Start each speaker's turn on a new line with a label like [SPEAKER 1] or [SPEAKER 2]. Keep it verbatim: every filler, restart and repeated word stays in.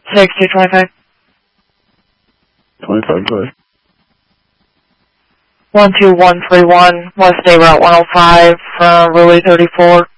[SPEAKER 1] sixty twenty-five.
[SPEAKER 2] twenty-five, go ahead.
[SPEAKER 1] one two one three one, West State Route one oh five, from Relay thirty-four.